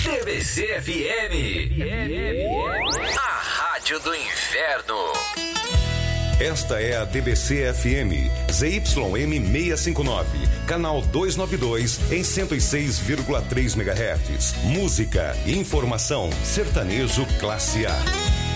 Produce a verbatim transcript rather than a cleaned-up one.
D B C F M, a rádio do inverno. Esta é a D B C F M, Z Y M seiscentos e cinquenta e nove, canal duzentos e noventa e dois, em cento e seis vírgula três megahertz. Música, informação, sertanejo classe A.